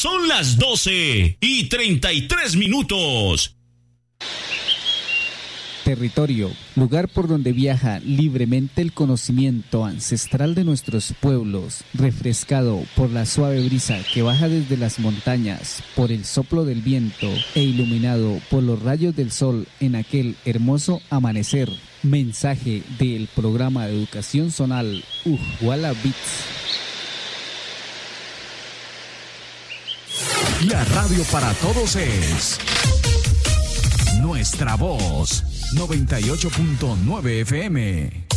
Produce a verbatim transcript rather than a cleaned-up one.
Son las doce y treinta y tres minutos. Territorio, lugar por donde viaja libremente el conocimiento ancestral de nuestros pueblos, refrescado por la suave brisa que baja desde las montañas, por el soplo del viento e iluminado por los rayos del sol en aquel hermoso amanecer. Mensaje del programa de educación zonal Ujuala Beats. La radio para todos es Nuestra Voz noventa y ocho punto nueve F M.